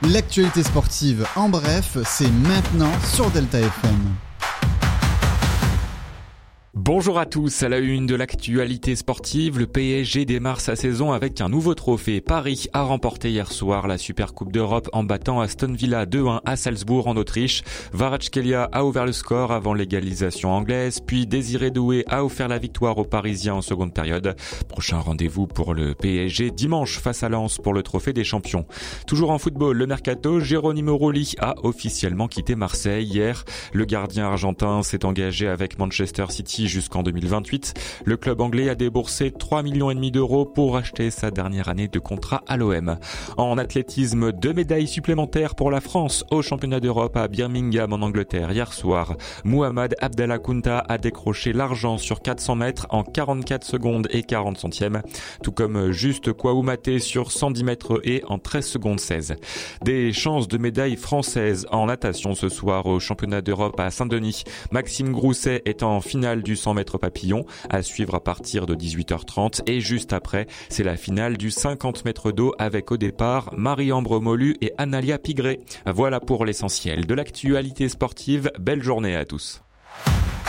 L'actualité sportive en bref, c'est maintenant sur Delta FM. Bonjour à tous, à la une de l'actualité sportive, le PSG démarre sa saison avec un nouveau trophée. Paris a remporté hier soir la Super Coupe d'Europe en battant Aston Villa 2-1 à Salzbourg en Autriche. Kvaratskhelia a ouvert le score avant l'égalisation anglaise, puis Désiré Doué a offert la victoire aux Parisiens en seconde période. Prochain rendez-vous pour le PSG dimanche face à Lens pour le trophée des champions. Toujours en football, le mercato, Geronimo Rulli a officiellement quitté Marseille hier. Le gardien argentin s'est engagé avec Manchester City jusqu'en 2028. Le club anglais a déboursé 3,5 millions d'euros pour acheter sa dernière année de contrat à l'OM. En athlétisme, 2 médailles supplémentaires pour la France au championnat d'Europe à Birmingham en Angleterre hier soir. Mohamed Abdallah Kounta a décroché l'argent sur 400 mètres en 44 secondes et 40 centièmes, tout comme Juste Kouaoumaté sur 110 mètres et en 13 secondes 16. Des chances de médailles françaises en natation ce soir au championnat d'Europe à Saint-Denis. Maxime Grousset est en finale du 100 mètres papillon, à suivre à partir de 18h30 et juste après, c'est la finale du 50 mètres d'eau avec au départ Marie-Ambre Molu et Analia Pigré. Voilà pour l'essentiel de l'actualité sportive. Belle journée à tous.